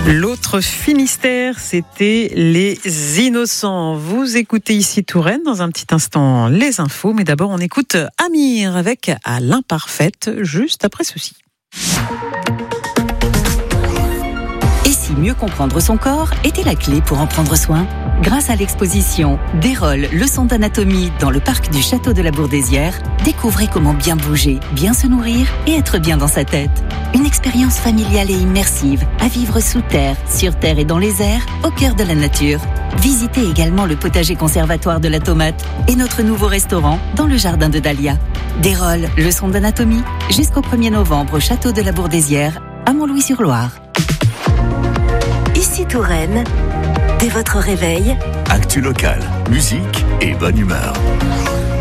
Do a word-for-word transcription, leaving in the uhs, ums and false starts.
L'autre Finistère, c'était les Innocents. Vous écoutez ici Touraine, dans un petit instant les infos, mais d'abord on écoute Amir avec À l'imparfaite, juste après ceci. Et si mieux comprendre son corps était la clé pour en prendre soin ? Grâce à l'exposition Dérolle, leçon d'anatomie dans le parc du Château de la Bourdesière, découvrez comment bien bouger, bien se nourrir et être bien dans sa tête. Une expérience familiale et immersive à vivre sous terre, sur terre et dans les airs, au cœur de la nature. Visitez également le potager conservatoire de la tomate et notre nouveau restaurant dans le jardin de Dahlia. Dérolle, leçon d'anatomie, jusqu'au premier novembre au Château de la Bourdesière, à Montlouis-sur-Loire. Ici Touraine, dès votre réveil, actu local, musique et bonne humeur.